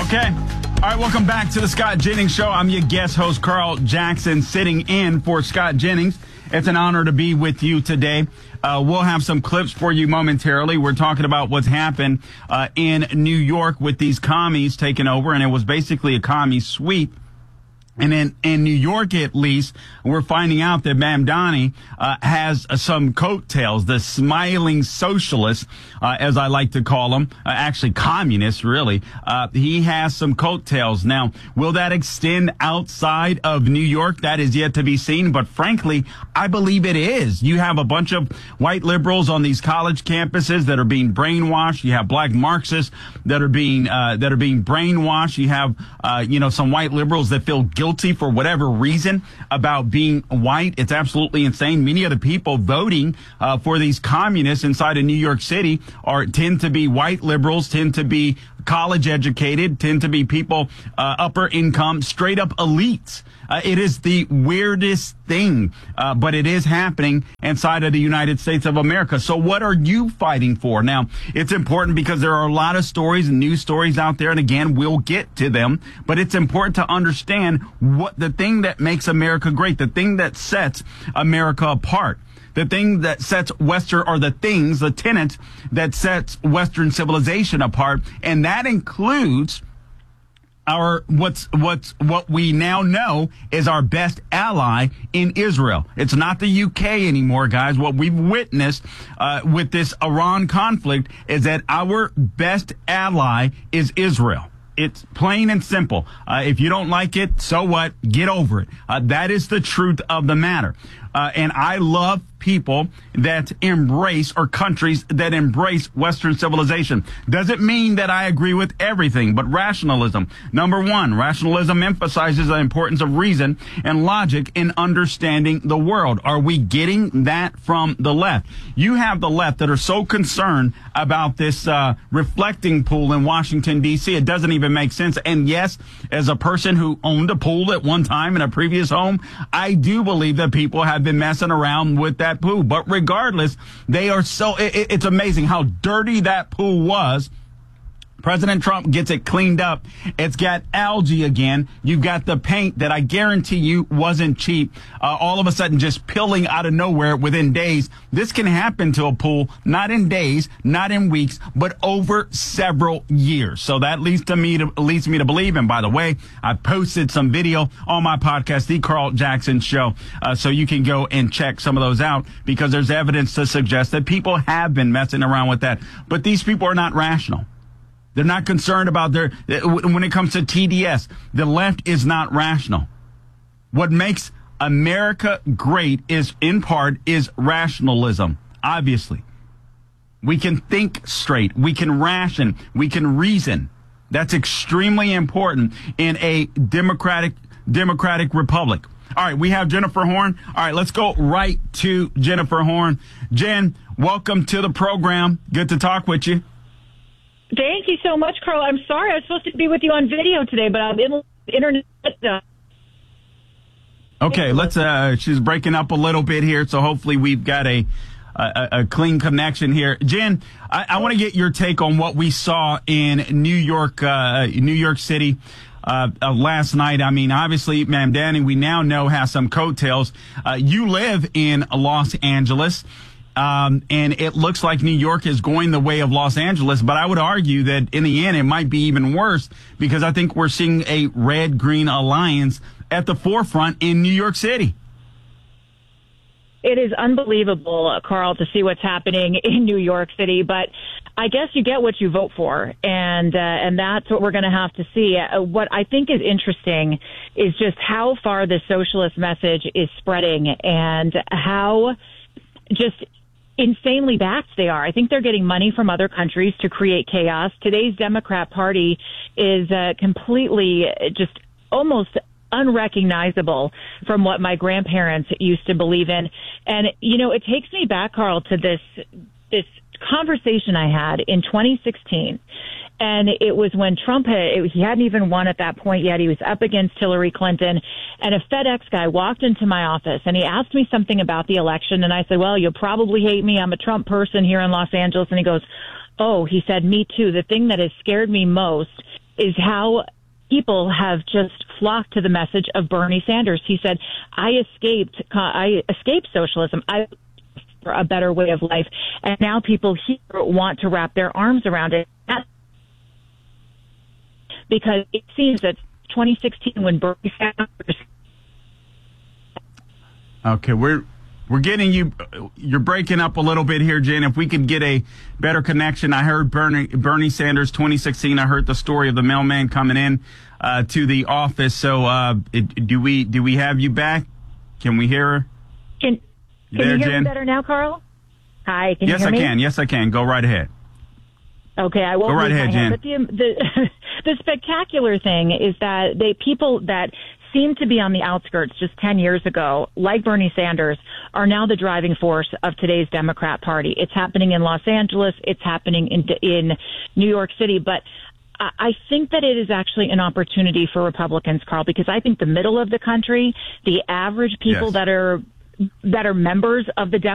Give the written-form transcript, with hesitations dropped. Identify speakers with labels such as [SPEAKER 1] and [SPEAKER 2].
[SPEAKER 1] Okay. All right, welcome back to the Scott Jennings Show. I'm your guest host, Carl Jackson, sitting in for Scott Jennings. It's an honor to be with you today. We'll have some clips for you momentarily. We're talking about what's happened in New York with these commies taking over, and it was basically a commie sweep. And in New York, at least, we're finding out that Mamdani has some coattails, the smiling socialist, as I like to call him, actually communist, really. He has some coattails. Now, will that extend outside of New York? That is yet to be seen. But frankly, I believe it is. You have a bunch of white liberals on these college campuses that are being brainwashed. You have black Marxists that are being brainwashed. You have, some white liberals that feel guilty for whatever reason about being white. It's absolutely insane. Many of the people voting for these communists inside of New York City tend to be white liberals, tend to be college educated, tend to be people upper income, straight up elites. It is the weirdest thing, but it is happening inside of the United States of America. So what are you fighting for? Now, it's important because there are a lot of stories and news stories out there, and again, we'll get to them, but it's important to understand what the thing that makes America great, the thing that sets America apart. The thing that sets the tenets that sets Western civilization apart, and that includes what we now know is our best ally in Israel. It's not the UK anymore, guys. What we've witnessed with this Iran conflict is that our best ally is Israel. It's plain and simple. If you don't like it, so what? Get over it. That is the truth of the matter. And I love people that embrace, or countries that embrace Western civilization. Doesn't mean that I agree with everything, but rationalism. Number one, rationalism emphasizes the importance of reason and logic in understanding the world. Are we getting that from the left? You have the left that are so concerned about this reflecting pool in Washington, D.C. It doesn't even make sense. And yes, as a person who owned a pool at one time in a previous home, I do believe that people have been messing around with that pool. But regardless, they are it's amazing how dirty that pool was. President Trump gets it cleaned up. It's got algae again. You've got the paint that I guarantee you wasn't cheap. All of a sudden just peeling out of nowhere within days. This can happen to a pool, not in days, not in weeks, but over several years. So that leads me to believe. And by the way, I posted some video on my podcast, The Carl Jackson Show. So you can go and check some of those out, because there's evidence to suggest that people have been messing around with that. But these people are not rational. They're not concerned about when it comes to TDS, the left is not rational. What makes America great is rationalism, obviously. We can think straight. We can ration. We can reason. That's extremely important in a democratic republic. All right, we have Jennifer Horn. All right, let's go right to Jennifer Horn. Jen, welcome to the program. Good to talk with you.
[SPEAKER 2] Thank you so much, Carl. I'm sorry I was supposed to be with you on video today, but I'm in the internet.
[SPEAKER 1] Okay, she's breaking up a little bit here, so hopefully we've got a clean connection here. Jen, I want to get your take on what we saw in New York City last night. I mean, obviously, Mamdani, we now know, has some coattails. You live in Los Angeles. And it looks like New York is going the way of Los Angeles, but I would argue that in the end it might be even worse, because I think we're seeing a red-green alliance at the forefront in New York City.
[SPEAKER 2] It is unbelievable, Carl, to see what's happening in New York City, but I guess you get what you vote for, and that's what we're going to have to see. What I think is interesting is just how far the socialist message is spreading, and how just insanely backed they are. I think they're getting money from other countries to create chaos. Today's Democrat Party is completely just almost unrecognizable from what my grandparents used to believe in. And, it takes me back, Carl, to this conversation I had in 2016. And it was when Trump he hadn't even won at that point yet. He was up against Hillary Clinton, and a FedEx guy walked into my office and he asked me something about the election. And I said, well, you'll probably hate me. I'm a Trump person here in Los Angeles. And he goes, oh, he said, me too. The thing that has scared me most is how people have just flocked to the message of Bernie Sanders. He said, I escaped socialism. I for a better way of life. And now people here want to wrap their arms around it. Because it seems that 2016 when Bernie Sanders...
[SPEAKER 1] Okay, we're getting you. You're breaking up a little bit here, Jen. If we could get a better connection. I heard Bernie Sanders 2016. I heard the story of the mailman coming in to the office. So do we have you back? Can we hear her?
[SPEAKER 2] Can you hear
[SPEAKER 1] Jen?
[SPEAKER 2] me better now, Carl? Hi, can you hear me?
[SPEAKER 1] Yes, I can. Go right ahead.
[SPEAKER 2] Okay, I won't.
[SPEAKER 1] Go right ahead, Jen.
[SPEAKER 2] But the spectacular thing is that people that seemed to be on the outskirts just 10 years ago, like Bernie Sanders, are now the driving force of today's Democrat Party. It's happening in Los Angeles. It's happening in New York City. But I think that it is actually an opportunity for Republicans, Carl, because I think the middle of the country, the average people that are members of the